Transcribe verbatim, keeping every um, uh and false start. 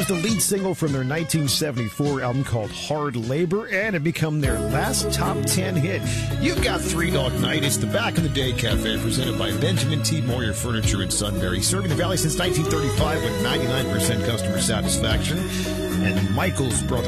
the lead single from their nineteen seventy-four album called Hard Labor, and it became their last top ten hit. You've got Three Dog Night. It's the Back in the Day Cafe, presented by Benjamin T. Moyer Furniture in Sunbury, serving the Valley since nineteen thirty-five with ninety-nine percent customer satisfaction. And Michael's brother